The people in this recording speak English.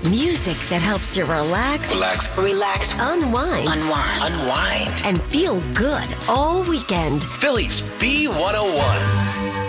Music that helps you relax, unwind, and feel good all weekend. Phillies B101.